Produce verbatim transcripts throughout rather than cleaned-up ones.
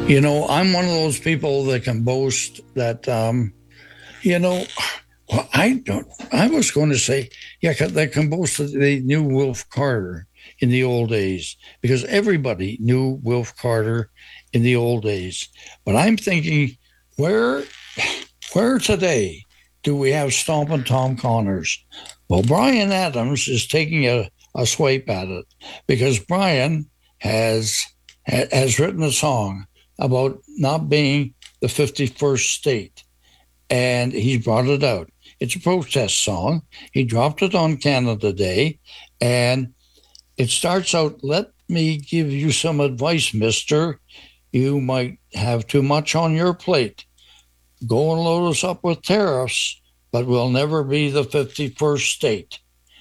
You know, I'm one of those people that can boast that, um, you know, well, I don't. I was going to say, yeah, that can boast that they knew Wilf Carter in the old days because everybody knew Wilf Carter in the old days. But I'm thinking, where, where today do we have Stompin' Tom Connors? Well, Brian Adams is taking a, a swipe at it because Brian has has written a song about not being the fifty-first state, and he brought it out. It's a protest song. He dropped it on Canada Day, and it starts out, "Let me give you some advice, mister. You might have too much on your plate. Go and load us up with tariffs, but we'll never be the fifty-first state."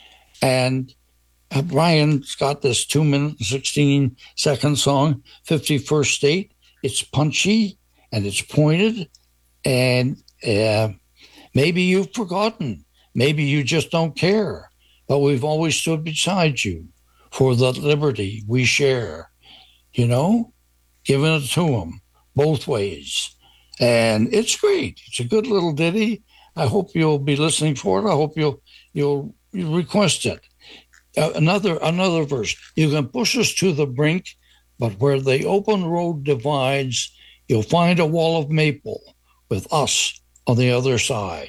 And uh, Brian's got this two minute and sixteen second song, fifty-first State. It's punchy and it's pointed, and uh, maybe you've forgotten. Maybe you just don't care. But we've always stood beside you for the liberty we share, you know, giving it to them both ways. And it's great. It's a good little ditty. I hope you'll be listening for it. I hope you'll you'll request it. Uh, another another verse. You can push us to the brink, but where the open road divides, you'll find a wall of maple with us on the other side.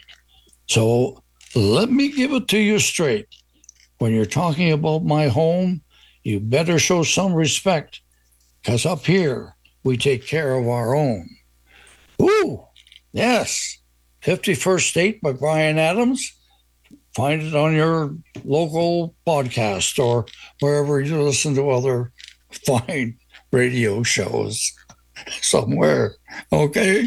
So let me give it to you straight. When you're talking about my home, you better show some respect, because up here we take care of our own. Ooh, yes. fifty-first State by Brian Adams. Find it on your local podcast or wherever you listen to other fine radio shows somewhere. Okay.